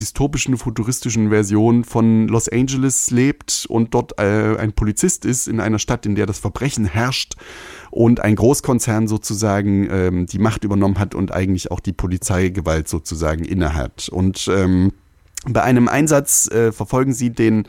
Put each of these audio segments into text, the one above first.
dystopischen, futuristischen Version von Los Angeles lebt und dort ein Polizist ist in einer Stadt, in der das Verbrechen herrscht und ein Großkonzern sozusagen die Macht übernommen hat und eigentlich auch die Polizeigewalt sozusagen innehat. Und bei einem Einsatz verfolgen sie den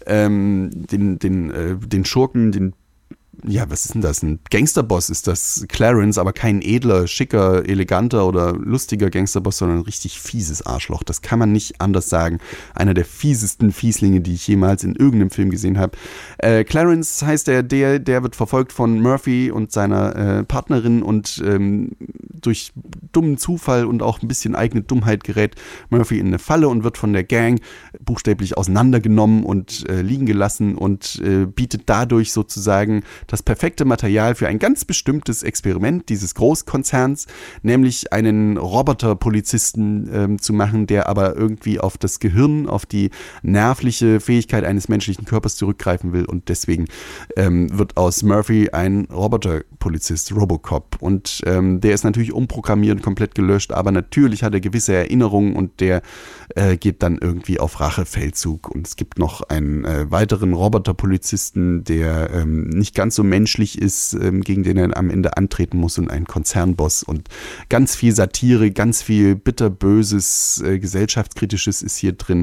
Schurken, was ist denn das? Ein Gangsterboss ist das, Clarence, aber kein edler, schicker, eleganter oder lustiger Gangsterboss, sondern ein richtig fieses Arschloch. Das kann man nicht anders sagen. Einer der fiesesten Fieslinge, die ich jemals in irgendeinem Film gesehen habe. Clarence heißt der wird verfolgt von Murphy und seiner Partnerin und durch dummen Zufall und auch ein bisschen eigene Dummheit gerät Murphy in eine Falle und wird von der Gang buchstäblich auseinandergenommen und liegen gelassen und bietet dadurch sozusagen das perfekte Material für ein ganz bestimmtes Experiment dieses Großkonzerns, nämlich einen Roboterpolizisten zu machen, der aber irgendwie auf das Gehirn, auf die nervliche Fähigkeit eines menschlichen Körpers zurückgreifen will und deswegen wird aus Murphy ein Roboterpolizist, Robocop, und der ist natürlich umprogrammiert und komplett gelöscht, aber natürlich hat er gewisse Erinnerungen und der geht dann irgendwie auf Rachefeldzug und es gibt noch einen weiteren Roboterpolizisten, der nicht ganz so menschlich ist, gegen den er am Ende antreten muss und ein Konzernboss und ganz viel Satire, ganz viel bitterböses, gesellschaftskritisches ist hier drin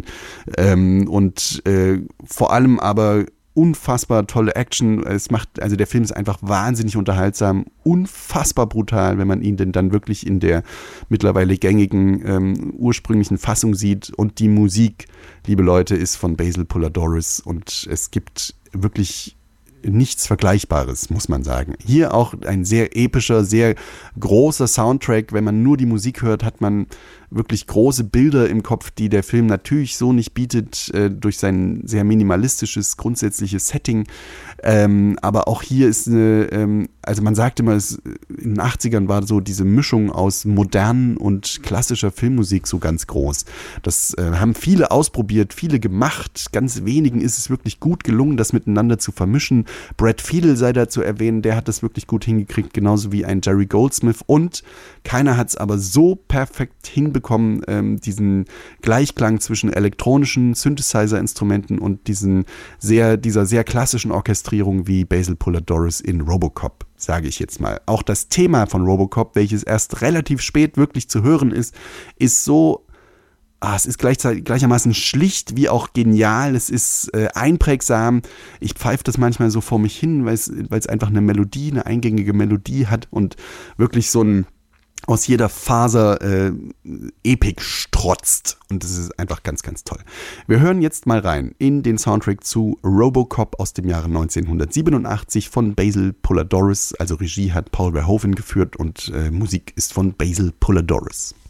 und vor allem aber unfassbar tolle Action. Der Film ist einfach wahnsinnig unterhaltsam, unfassbar brutal, wenn man ihn denn dann wirklich in der mittlerweile gängigen ursprünglichen Fassung sieht. Und die Musik, liebe Leute, ist von Basil Poledouris und es gibt wirklich nichts Vergleichbares, muss man sagen. Hier auch ein sehr epischer, sehr großer Soundtrack. Wenn man nur die Musik hört, hat man wirklich große Bilder im Kopf, die der Film natürlich so nicht bietet, durch sein sehr minimalistisches, grundsätzliches Setting. Aber auch hier ist also man sagt immer, in den 80ern war so diese Mischung aus modernen und klassischer Filmmusik so ganz groß. Das haben viele ausprobiert, viele gemacht. Ganz wenigen ist es wirklich gut gelungen, das miteinander zu vermischen. Brad Fiedel sei da zu erwähnen, der hat das wirklich gut hingekriegt, genauso wie ein Jerry Goldsmith. Und keiner hat es aber so perfekt hinbekommen, diesen Gleichklang zwischen elektronischen Synthesizer-Instrumenten und dieser sehr klassischen Orchestrierung wie Basil Poledouris in Robocop, sage ich jetzt mal. Auch das Thema von Robocop, welches erst relativ spät wirklich zu hören ist so, es ist gleichermaßen schlicht wie auch genial, es ist einprägsam. Ich pfeife das manchmal so vor mich hin, weil es einfach eine eingängige Melodie hat und wirklich so ein aus jeder Faser Epik strotzt. Und das ist einfach ganz, ganz toll. Wir hören jetzt mal rein in den Soundtrack zu Robocop aus dem Jahre 1987 von Basil Poledouris. Also Regie hat Paul Verhoeven geführt und Musik ist von Basil Poledouris.